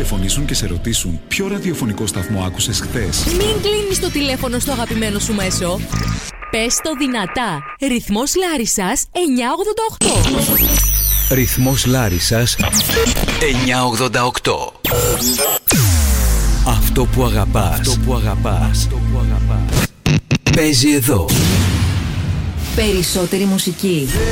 τηλεφωνήσουν και σε ρωτήσουν ποιο ραδιοφωνικό σταθμό άκουσες χθες. Μην κλείνεις το τηλέφωνο στο αγαπημένο σου μέσο. Πες το δυνατά. Ρυθμός Λάρισσας 988. Ρυθμός Λάρισσας 988. Αυτό που αγαπάς. Παίζει εδώ. Περισσότερη μουσική.